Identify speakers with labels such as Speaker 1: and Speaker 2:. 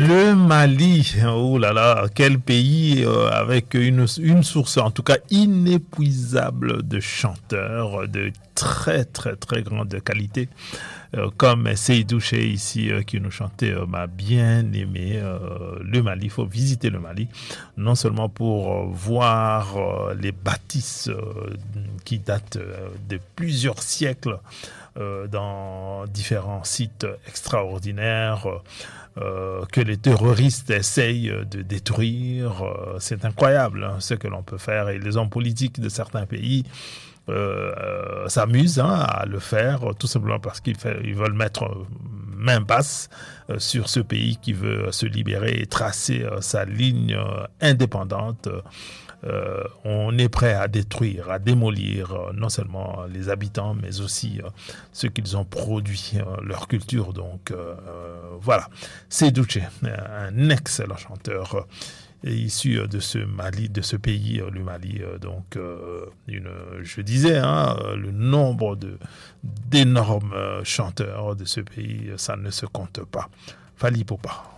Speaker 1: Le Mali, oh là là, quel pays avec une source en tout cas inépuisable de chanteurs de très très très grande qualité, comme Seydou Chez ici qui nous chantait m'a bien aimé le Mali. Il faut visiter le Mali, non seulement pour voir les bâtisses qui datent de plusieurs siècles dans différents sites extraordinaires que les terroristes essayent de détruire. C'est incroyable hein, ce que l'on peut faire et les hommes politiques de certains pays s'amusent à le faire tout simplement parce qu'ils veulent mettre main basse sur ce pays qui veut se libérer et tracer sa ligne indépendante. On est prêt à détruire, à démolir non seulement les habitants, mais aussi ce qu'ils ont produit, leur culture. Donc voilà, Seydou Chez, un excellent chanteur issu de ce Mali, de ce pays, le Mali. Donc, je disais, le nombre d'énormes chanteurs de ce pays, ça ne se compte pas. Fally Ipupa.